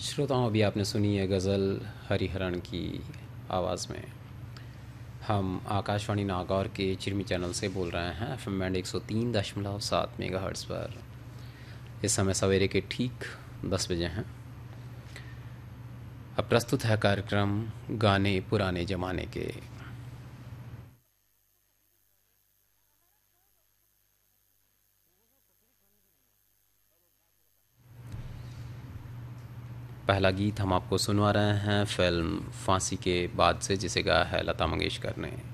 श्रोताओं, अभी आपने सुनी है गज़ल हरिहरन की आवाज़ में। हम आकाशवाणी नागौर के चिरमी चैनल से बोल रहे हैं, एफ एम बैंड 103.7 मेगाहर्ट्ज़ पर। इस समय सवेरे के ठीक 10 बजे हैं। अब प्रस्तुत है कार्यक्रम गाने पुराने ज़माने के। पहला गीत हम आपको सुनवा रहे हैं फिल्म फांसी के बाद से, जिसे गाया है लता मंगेशकर ने।